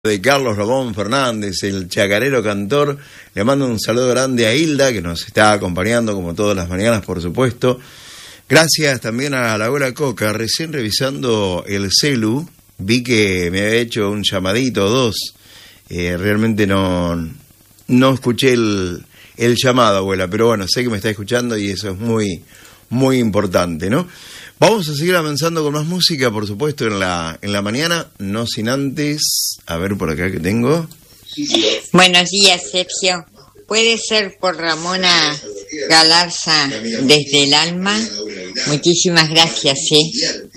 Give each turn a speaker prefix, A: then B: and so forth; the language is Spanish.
A: De Carlos Ramón Fernández, el chacarero cantor. Le mando un saludo grande a Hilda, que nos está acompañando como todas las mañanas, por supuesto. Gracias también a la Hora Coca. Recién revisando el celu, vi que me había hecho un llamadito o dos. Realmente no escuché el llamado, abuela, pero bueno, sé que me está escuchando y eso es muy, muy importante, ¿no? Vamos a seguir avanzando con más música, por supuesto, en la mañana, no sin antes, a ver por acá que tengo.
B: Buenos días, Sergio. ¿Puede ser por Ramona Galarza desde el alma? Muchísimas gracias,